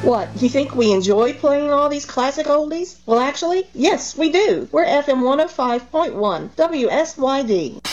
What, you think we enjoy playing all these classic oldies? Well, actually, yes, we do. We're FM 105.1 WSYD.